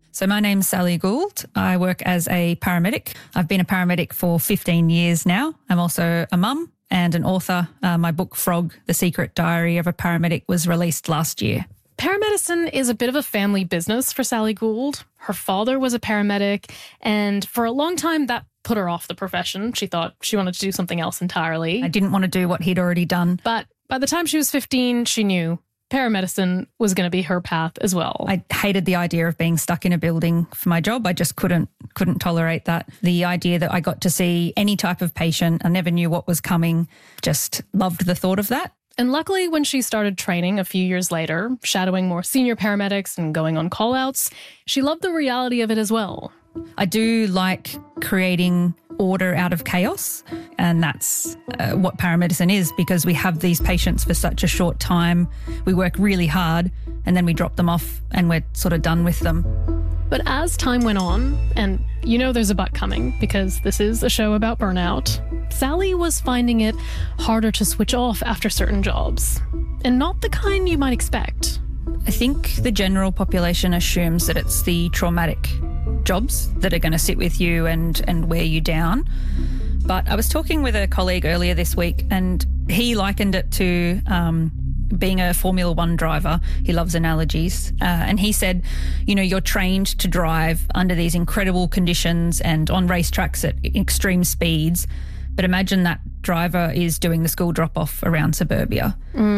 So my name's Sally Gould. I work as a paramedic. I've been a paramedic for 15 years now. I'm also a mum and an author. My book, Frog, The Secret Diary of a Paramedic, was released last year. Paramedicine is a bit of a family business for Sally Gould. Her father was a paramedic, and for a long time that put her off the profession. She thought she wanted to do something else entirely. I didn't want to do what he'd already done. But by the time she was 15, she knew paramedicine was going to be her path as well. I hated the idea of being stuck in a building for my job. I just couldn't tolerate that. The idea that I got to see any type of patient, I never knew what was coming, just loved the thought of that. And luckily, when she started training a few years later, shadowing more senior paramedics and going on call-outs, she loved the reality of it as well. I do like creating order out of chaos, and that's what paramedicine is, because we have these patients for such a short time. We work really hard and then we drop them off and we're sort of done with them. But as time went on, and you know there's a but coming because this is a show about burnout, Sally was finding it harder to switch off after certain jobs, and not the kind you might expect. I think the general population assumes that it's the traumatic jobs that are going to sit with you and wear you down. But I was talking with a colleague earlier this week, and he likened it to being a Formula One driver. He loves analogies. And he said, you know, you're trained to drive under these incredible conditions and on racetracks at extreme speeds. But imagine that driver is doing the school drop-off around suburbia.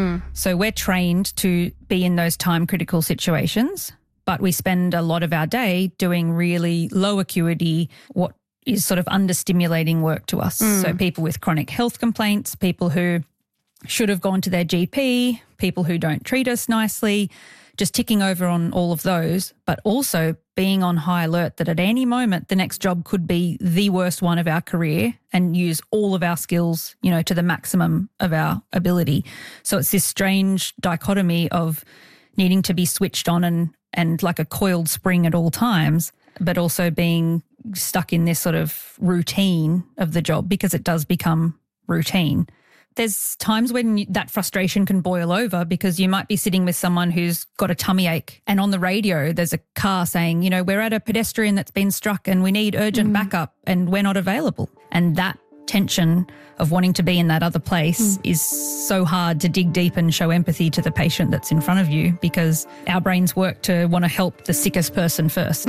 So we're trained to be in those time-critical situations, but we spend a lot of our day doing really low acuity, what is sort of understimulating work to us. So people with chronic health complaints, people who should have gone to their GP, people who don't treat us nicely, just ticking over on all of those, but also being on high alert that at any moment the next job could be the worst one of our career and use all of our skills, you know, to the maximum of our ability. So it's this strange dichotomy of needing to be switched on and like a coiled spring at all times, but also being stuck in this sort of routine of the job, because it does become routine. There's times when that frustration can boil over because you might be sitting with someone who's got a tummy ache, and on the radio there's a car saying, you know, we're at a pedestrian that's been struck and we need urgent backup and we're not available. And that tension of wanting to be in that other place is so hard to dig deep and show empathy to the patient that's in front of you, because our brains work to want to help the sickest person first.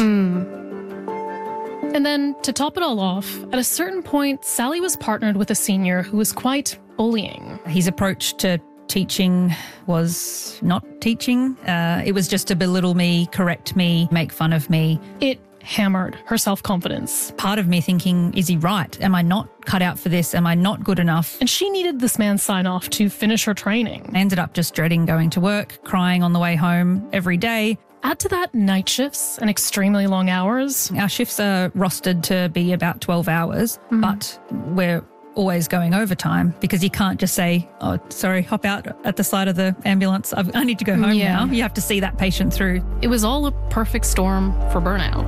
And then, to top it all off, at a certain point, Sally was partnered with a senior who was quite bullying. His approach to teaching was not teaching. It was just to belittle me, correct me, make fun of me. It hammered her self-confidence. Part of me thinking, is he right? Am I not cut out for this? Am I not good enough? And she needed this man's sign-off to finish her training. I ended up just dreading going to work, crying on the way home every day. Add to that night shifts and extremely long hours. Our shifts are rostered to be about 12 hours, but we're always going overtime because you can't just say, oh, sorry, hop out at the side of the ambulance. I need to go home now. You have to see that patient through. It was all a perfect storm for burnout.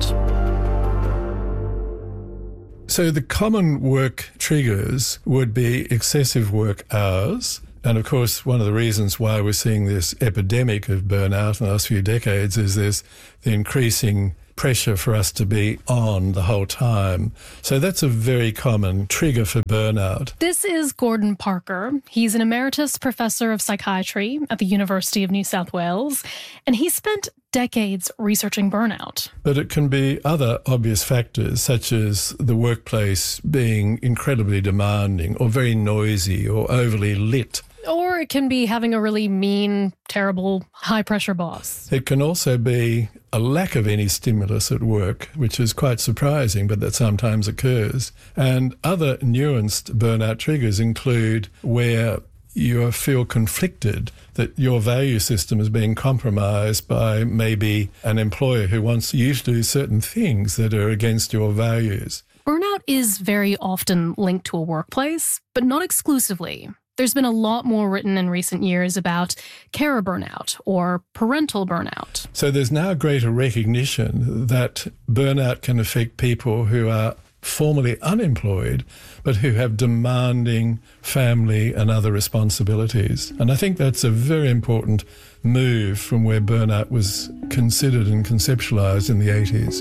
So the common work triggers would be excessive work hours. And of course, one of the reasons why we're seeing this epidemic of burnout in the last few decades is there's the increasing pressure for us to be on the whole time. So that's a very common trigger for burnout. This is Gordon Parker. He's an emeritus professor of psychiatry at the University of New South Wales, and he spent decades researching burnout. But it can be other obvious factors, such as the workplace being incredibly demanding or very noisy or overly lit. Or it can be having a really mean, terrible, high-pressure boss. It can also be a lack of any stimulus at work, which is quite surprising, but that sometimes occurs. And other nuanced burnout triggers include where you feel conflicted, that your value system is being compromised by maybe an employer who wants you to do certain things that are against your values. Burnout is very often linked to a workplace, but not exclusively. There's been a lot more written in recent years about carer burnout or parental burnout. So there's now greater recognition that burnout can affect people who are formally unemployed, but who have demanding family and other responsibilities. And I think that's a very important move from where burnout was considered and conceptualized in the 80s.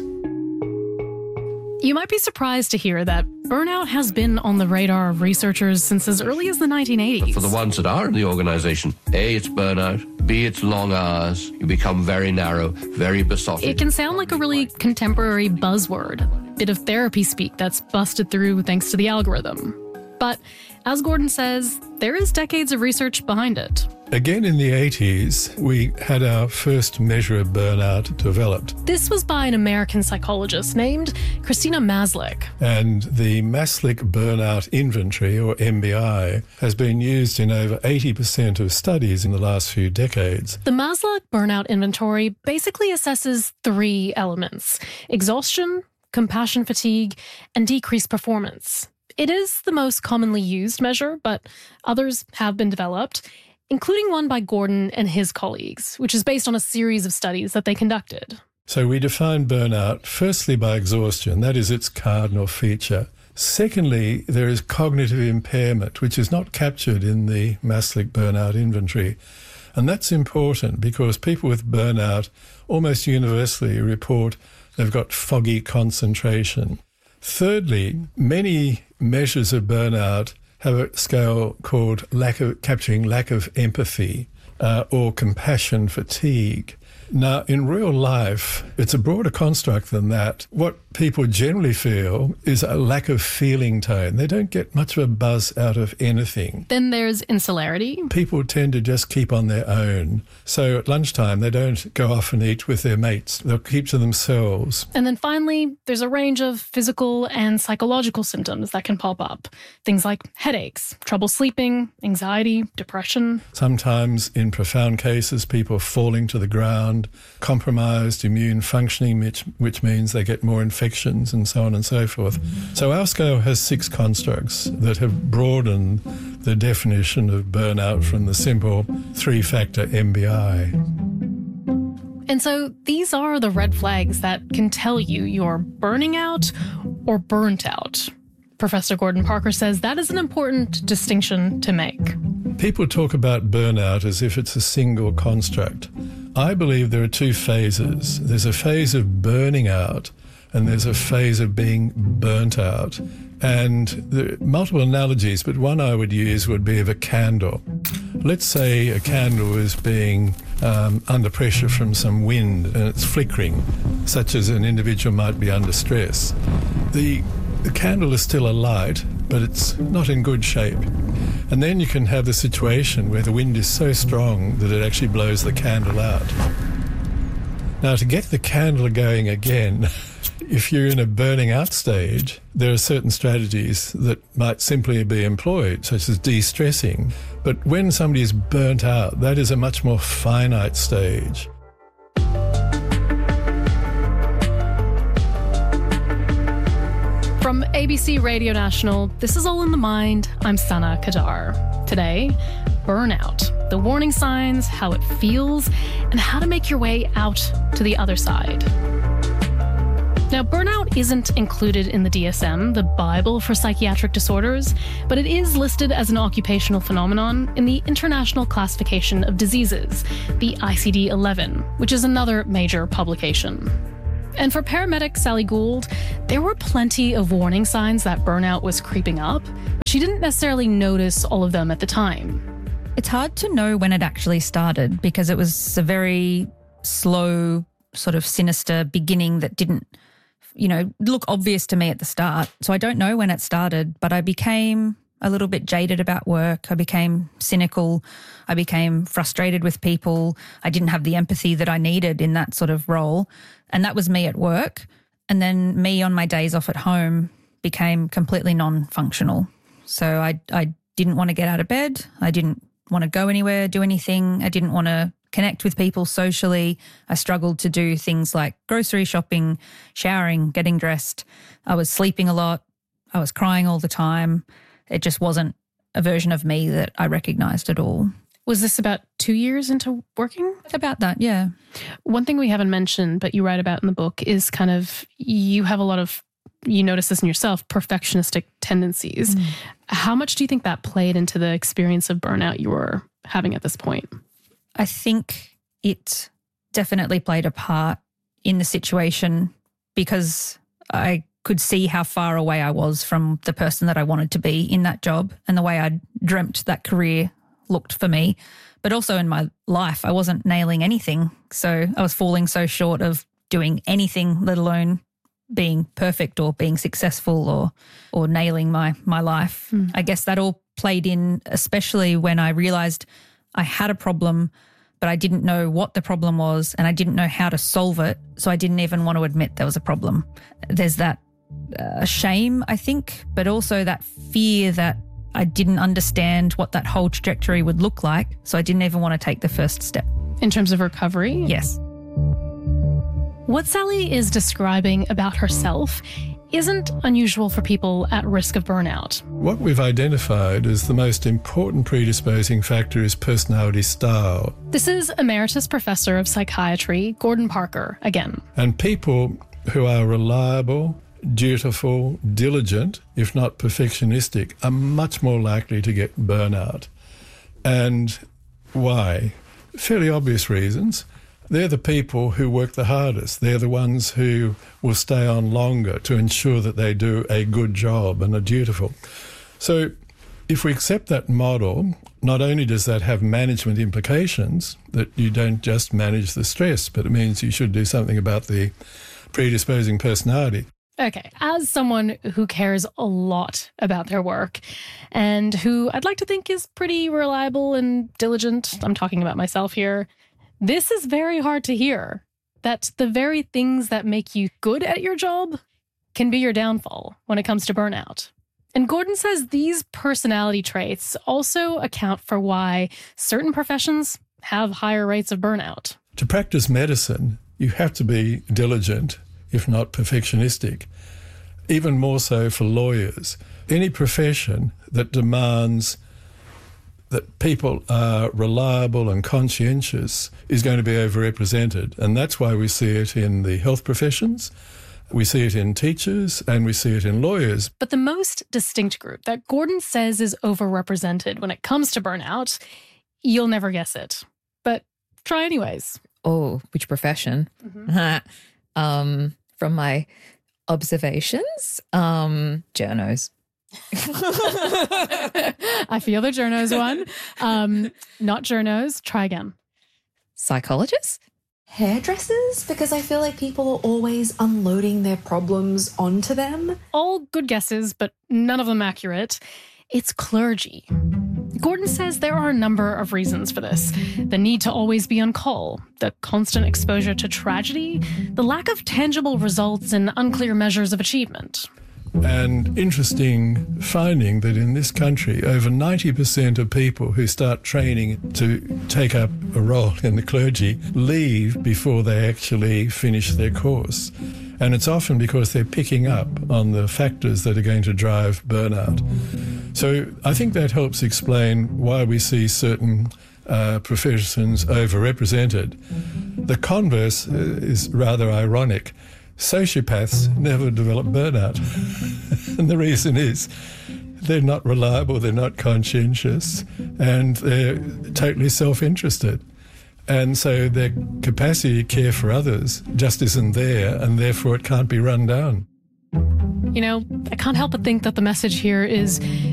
You might be surprised to hear that burnout has been on the radar of researchers since as early as the 1980s. But for the ones that are in the organisation, A, it's burnout, B, it's long hours, you become very narrow, very besotted. It can sound like a really contemporary buzzword, a bit of therapy speak that's busted through thanks to the algorithm. But as Gordon says, there is decades of research behind it. Again, in the 80s, we had our first measure of burnout developed. This was by an American psychologist named Christina Maslach. And the Maslach Burnout Inventory, or MBI, has been used in over 80% of studies in the last few decades. The Maslach Burnout Inventory basically assesses 3 elements: exhaustion, compassion fatigue, and decreased performance. It is the most commonly used measure, but others have been developed, including one by Gordon and his colleagues, which is based on a series of studies that they conducted. So we define burnout firstly by exhaustion, that is its cardinal feature. Secondly, there is cognitive impairment, which is not captured in the Maslach Burnout Inventory. And that's important because people with burnout almost universally report they've got foggy concentration. Thirdly, many measures of burnout have a scale called lack of empathy or compassion fatigue. Now, in real life, it's a broader construct than that. What people generally feel is a lack of feeling tone. They don't get much of a buzz out of anything. Then there's insularity. People tend to just keep on their own. So at lunchtime, they don't go off and eat with their mates. They'll keep to themselves. And then finally, there's a range of physical and psychological symptoms that can pop up. Things like headaches, trouble sleeping, anxiety, depression. Sometimes, in profound cases, people falling to the ground, compromised immune functioning, which means they get more infections and so on and so forth. So our scale has 6 constructs that have broadened the definition of burnout from the simple 3-factor MBI. And so these are the red flags that can tell you you're burning out or burnt out. Professor Gordon Parker says that is an important distinction to make. People talk about burnout as if it's a single construct. I believe there are 2 phases. There's a phase of burning out and there's a phase of being burnt out. And there are multiple analogies, but one I would use would be of a candle. Let's say a candle is being under pressure from some wind and it's flickering, such as an individual might be under stress. The candle is still alight, but it's not in good shape. And then you can have the situation where the wind is so strong that it actually blows the candle out. Now, to get the candle going again, if you're in a burning out stage, there are certain strategies that might simply be employed, such as de-stressing. But when somebody is burnt out, that is a much more finite stage. From ABC Radio National, this is All in the Mind. I'm Sana Kadar. Today, burnout, the warning signs, how it feels, and how to make your way out to the other side. Now, burnout isn't included in the DSM, the Bible for psychiatric disorders, but it is listed as an occupational phenomenon in the International Classification of Diseases, the ICD-11, which is another major publication. And for paramedic Sally Gould, there were plenty of warning signs that burnout was creeping up. She didn't necessarily notice all of them at the time. It's hard to know when it actually started because it was a very slow, sort of sinister beginning that didn't, look obvious to me at the start. So I don't know when it started, but I became a little bit jaded about work. I became cynical. I became frustrated with people. I didn't have the empathy that I needed in that sort of role. And that was me at work. And then me on my days off at home became completely non-functional. So I didn't want to get out of bed. I didn't want to go anywhere, do anything. I didn't want to connect with people socially. I struggled to do things like grocery shopping, showering, getting dressed. I was sleeping a lot. I was crying all the time. It just wasn't a version of me that I recognised at all. Was this about 2 years into working? About that, yeah. One thing we haven't mentioned, but you write about in the book, is kind of you have a lot of you notice this in yourself, perfectionistic tendencies. How much do you think that played into the experience of burnout you were having at this point? I think it definitely played a part in the situation because I could see how far away I was from the person that I wanted to be in that job and the way I dreamt that career looked for me. But also in my life, I wasn't nailing anything. So I was falling so short of doing anything, let alone being perfect or being successful or nailing my life. I guess that all played in, especially when I realised I had a problem, but I didn't know what the problem was and I didn't know how to solve it. So I didn't even want to admit there was a problem. There's that shame, I think, but also that fear that I didn't understand what that whole trajectory would look like. So I didn't even want to take the first step. In terms of recovery? Yes. What Sally is describing about herself isn't unusual for people at risk of burnout. What we've identified as the most important predisposing factor is personality style. This is Emeritus Professor of Psychiatry, Gordon Parker, again. And people who are reliable, dutiful, diligent, if not perfectionistic, are much more likely to get burnout. And why? Fairly obvious reasons. They're the people who work the hardest. They're the ones who will stay on longer to ensure that they do a good job and are dutiful. So if we accept that model, not only does that have management implications, that you don't just manage the stress, but it means you should do something about the predisposing personality. Okay, as someone who cares a lot about their work and who I'd like to think is pretty reliable and diligent, I'm talking about myself here, this is very hard to hear, that the very things that make you good at your job can be your downfall when it comes to burnout. And Gordon says these personality traits also account for why certain professions have higher rates of burnout. To practice medicine, you have to be diligent, if not perfectionistic. Even more so for lawyers. Any profession that demands that people are reliable and conscientious is going to be overrepresented. And that's why we see it in the health professions, we see it in teachers, and we see it in lawyers. But the most distinct group that Gordon says is overrepresented when it comes to burnout, you'll never guess it. But try anyways. Oh, which profession? From my observations, journos. I feel the journos one. Not journos. Try again. Psychologists? Hairdressers, because I feel like people are always unloading their problems onto them. All good guesses, but none of them accurate. It's clergy. Gordon says there are a number of reasons for this. The need to always be on call, the constant exposure to tragedy, the lack of tangible results and unclear measures of achievement. And interesting finding that in this country, over 90% of people who start training to take up a role in the clergy leave before they actually finish their course. And it's often because they're picking up on the factors that are going to drive burnout. So I think that helps explain why we see certain professions overrepresented. The converse is rather ironic. Sociopaths never develop burnout. And the reason is they're not reliable, they're not conscientious, and they're totally self-interested. And so their capacity to care for others just isn't there, and therefore it can't be run down. You know, I can't help but think that the message here is